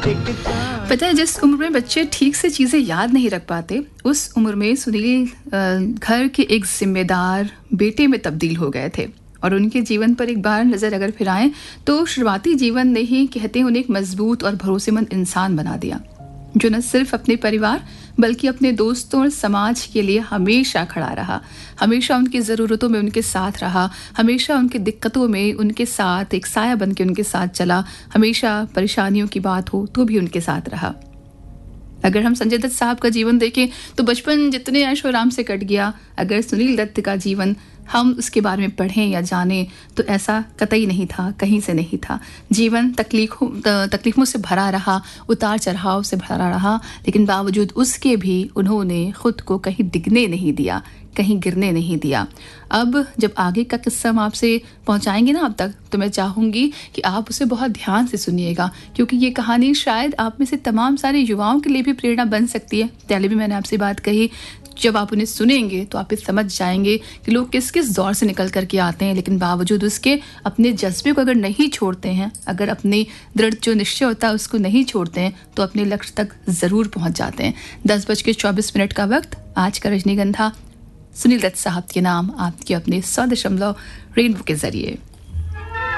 पता है, जिस उम्र में बच्चे ठीक से चीज़ें याद नहीं रख पाते, उस उम्र में सुनील घर के एक जिम्मेदार बेटे में तब्दील हो गए थे। और उनके जीवन पर एक बार नज़र अगर फिराएं तो शुरुआती जीवन ने ही कहते हैं उन्हें एक मजबूत और भरोसेमंद इंसान बना दिया, जो न सिर्फ अपने परिवार बल्कि अपने दोस्तों और समाज के लिए हमेशा खड़ा रहा, हमेशा उनकी ज़रूरतों में उनके साथ रहा, हमेशा उनकी दिक्कतों में उनके साथ एक साया बन के उनके साथ चला, हमेशा परेशानियों की बात हो तो भी उनके साथ रहा। अगर हम संजय दत्त साहब का जीवन देखें तो बचपन जितने ऐशो आराम से कट गया, अगर सुनील दत्त का जीवन हम उसके बारे में पढ़ें या जानें तो ऐसा कतई नहीं था, कहीं से नहीं था। जीवन तकलीफों से भरा रहा, उतार चढ़ाव से भरा रहा, लेकिन बावजूद उसके भी उन्होंने खुद को कहीं डिगने नहीं दिया, कहीं गिरने नहीं दिया। अब जब आगे का किस्सा हम आपसे पहुंचाएंगे ना अब तक, तो मैं चाहूँगी कि आप उसे बहुत ध्यान से सुनिएगा, क्योंकि ये कहानी शायद आप में से तमाम सारे युवाओं के लिए भी प्रेरणा बन सकती है। पहले भी मैंने आपसे बात कही, जब आप उन्हें सुनेंगे तो आप समझ जाएंगे कि लोग किस किस दौर से निकल करके आते हैं, लेकिन बावजूद उसके अपने जज्बे को अगर नहीं छोड़ते हैं, अगर अपने दृढ़ जो निश्चय होता है उसको नहीं छोड़ते हैं, तो अपने लक्ष्य तक ज़रूर पहुंच जाते हैं। 10:24 का वक्त। आज का रजनीगंधा सुनील दत्त साहब के नाम आपके अपने 100.9 रेनबो के जरिए।